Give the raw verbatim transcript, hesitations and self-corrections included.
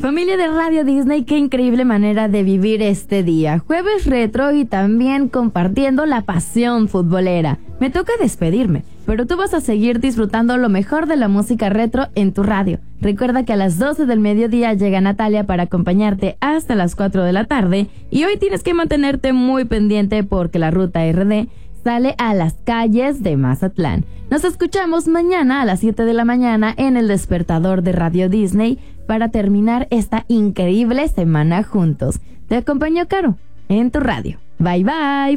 Familia de Radio Disney, qué increíble manera de vivir este día. Jueves retro y también compartiendo la pasión futbolera. Me toca despedirme, pero tú vas a seguir disfrutando lo mejor de la música retro en tu radio. Recuerda que a las doce del mediodía llega Natalia para acompañarte hasta las cuatro de la tarde y hoy tienes que mantenerte muy pendiente porque la Ruta R D sale a las calles de Mazatlán. Nos escuchamos mañana a las siete de la mañana en el despertador de Radio Disney para terminar esta increíble semana juntos. Te acompañó Caro en tu radio. Bye bye.